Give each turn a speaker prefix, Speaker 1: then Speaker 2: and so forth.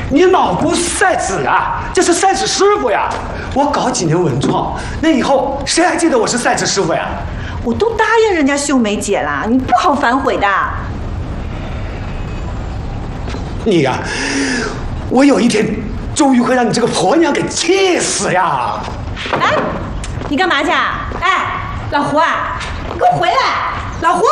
Speaker 1: 你老姑赛子啊，这是赛子师傅呀。我搞几年文创，那以后谁还记得我是赛子师傅呀？
Speaker 2: 我都答应人家秀梅姐了，你不好反悔的。
Speaker 1: 你呀，我有一天终于会让你这个婆娘给气死呀！
Speaker 2: 哎，你干嘛去啊？哎，老胡啊，你给我回来！老胡。